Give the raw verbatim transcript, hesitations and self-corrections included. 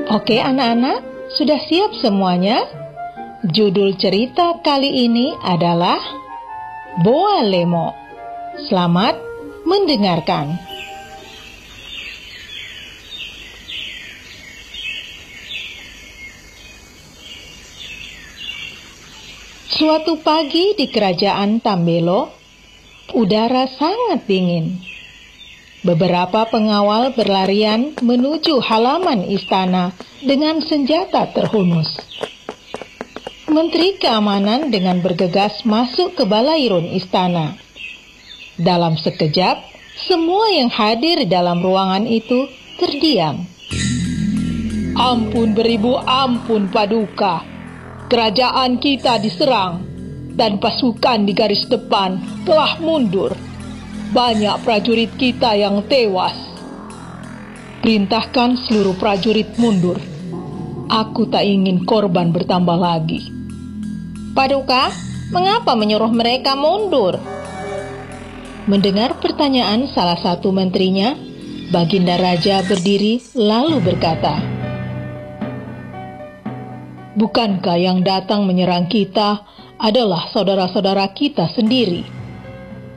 Oke anak-anak, sudah siap semuanya? Judul cerita kali ini adalah Boa Lemo. Selamat mendengarkan. Suatu pagi di kerajaan Tambelo, udara sangat dingin. Beberapa pengawal berlarian menuju halaman istana dengan senjata terhunus. Menteri Keamanan dengan bergegas masuk ke balairun istana. Dalam sekejap, semua yang hadir dalam ruangan itu terdiam. Ampun beribu ampun Paduka, kerajaan kita diserang dan pasukan di garis depan telah mundur. Banyak prajurit kita yang tewas. Perintahkan seluruh prajurit mundur. Aku tak ingin korban bertambah lagi. Paduka, mengapa menyuruh mereka mundur? Mendengar pertanyaan salah satu menterinya, Baginda Raja berdiri lalu berkata, "Bukankah yang datang menyerang kita adalah saudara-saudara kita sendiri?